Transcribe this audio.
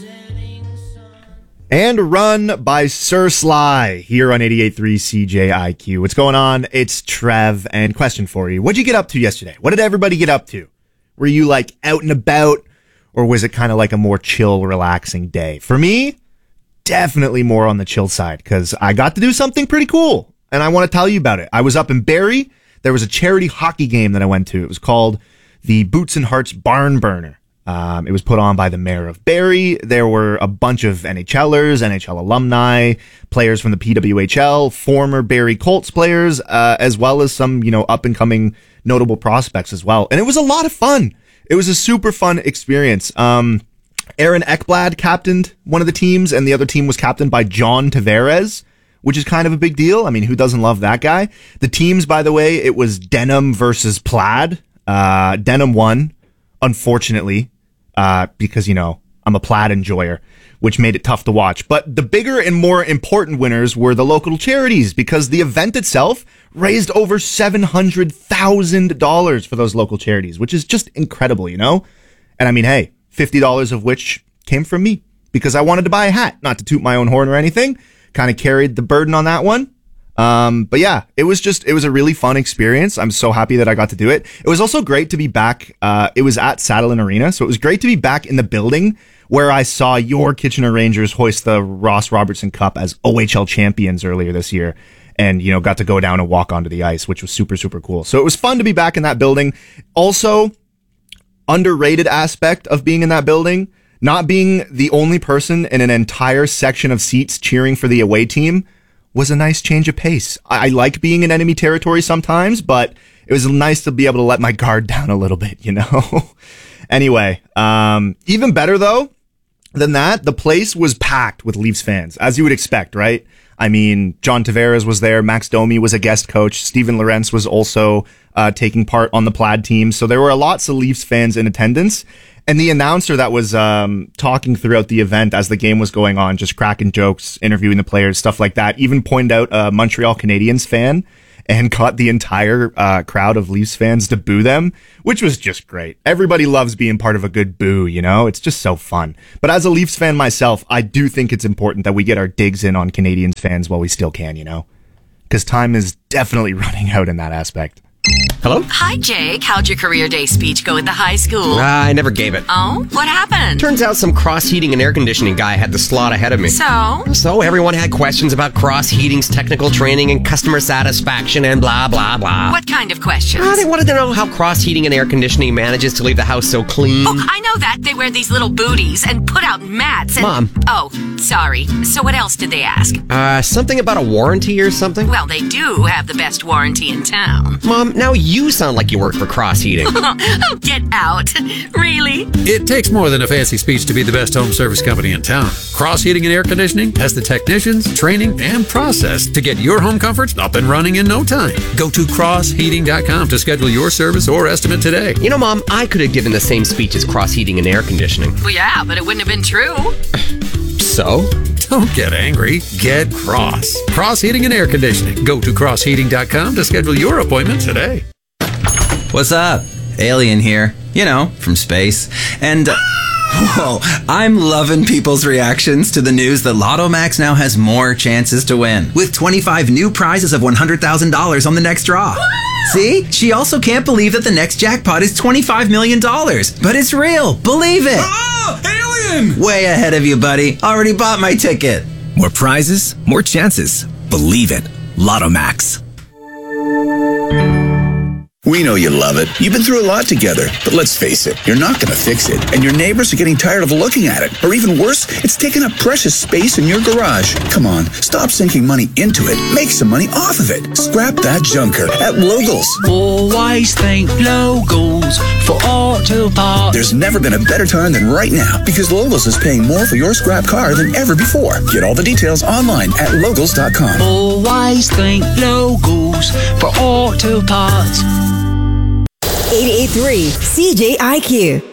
And Run by Sir Sly here on 88.3 CJIQ. What's going on? It's Trev, and question for you. What'd you get up to yesterday? What did everybody get up to? Were you like out and about, or was it kind of like a more chill, relaxing day? For me, definitely more on the chill side, because I got to do something pretty cool, and I want to tell you about it. I was up in Barrie. There was a charity hockey game that I went to. It was called the Boots and Hearts Barn Burner. It was put on by the mayor of Barrie. There were a bunch of NHLers, NHL alumni, players from the PWHL, former Barrie Colts players, as well as some, up-and-coming notable prospects as well. And it was a lot of fun. It was a super fun experience. Aaron Ekblad captained one of the teams, and the other team was captained by John Tavares, which is kind of a big deal. I mean, who doesn't love that guy? The teams, by the way, it was Denim versus Plaid. Denim won, unfortunately. Because, I'm a Plaid enjoyer, which made it tough to watch. But the bigger and more important winners were the local charities, because the event itself raised over $700,000 for those local charities, which is just incredible, And I mean, hey, $50 of which came from me, because I wanted to buy a hat, not to toot my own horn or anything. Kind of carried the burden on that one. But yeah, it was a really fun experience. I'm so happy that I got to do it. It was also great to be back. It was at Saddlein Arena. So it was great to be back in the building where I saw your Kitchener Rangers hoist the Ross Robertson Cup as OHL champions earlier this year. And, got to go down and walk onto the ice, which was super, super cool. So it was fun to be back in that building. Also, underrated aspect of being in that building, not being the only person in an entire section of seats cheering for the away team, was a nice change of pace. I like being in enemy territory sometimes, but it was nice to be able to let my guard down a little bit, Anyway, even better though than that, the place was packed with Leafs fans, as you would expect, right? I mean, John Tavares was there, Max Domi was a guest coach, Steven Lorentz was also taking part on the Plaid team, so there were lots of Leafs fans in attendance. And the announcer that was talking throughout the event as the game was going on, just cracking jokes, interviewing the players, stuff like that, even pointed out a Montreal Canadiens fan and got the entire crowd of Leafs fans to boo them, which was just great. Everybody loves being part of a good boo, It's just so fun. But as a Leafs fan myself, I do think it's important that we get our digs in on Canadiens fans while we still can, Because time is definitely running out in that aspect. Hello? Hi, Jake. How'd your career day speech go at the high school? I never gave it. Oh? What happened? Turns out some cross heating and air conditioning guy had the slot ahead of me. So Everyone had questions about cross heating's technical training and customer satisfaction and blah, blah, blah. What kind of questions? They wanted to know how cross heating and air conditioning manages to leave the house so clean. Oh, I know that. They wear these little booties and put out mats and... Mom. Oh, sorry. So what else did they ask? Something about a warranty or something? Well, they do have the best warranty in town. Mom, now you sound like you work for Cross Heating. Oh, get out. Really? It takes more than a fancy speech to be the best home service company in town. Cross Heating and Air Conditioning has the technicians, training, and process to get your home comforts up and running in no time. Go to crossheating.com to schedule your service or estimate today. Mom, I could have given the same speech as Cross Heating and Air Conditioning. Well, yeah, but it wouldn't have been true. So? Don't get angry. Get Cross. Cross Heating and Air Conditioning. Go to crossheating.com to schedule your appointment today. What's up? Alien here. From space. And, whoa, I'm loving people's reactions to the news that Lotto Max now has more chances to win, with 25 new prizes of $100,000 on the next draw. See? She also can't believe that the next jackpot is $25 million. But it's real. Believe it. Oh, alien! Way ahead of you, buddy. Already bought my ticket. More prizes, more chances. Believe it. Lotto Max. We know you love it. You've been through a lot together. But let's face it, you're not going to fix it. And your neighbors are getting tired of looking at it. Or even worse, it's taking up precious space in your garage. Come on, stop sinking money into it. Make some money off of it. Scrap that junker at Logos. Always think Logos for auto parts. There's never been a better time than right now, because Logos is paying more for your scrap car than ever before. Get all the details online at Logos.com. Always think Logos for auto parts. 88.3 CJIQ.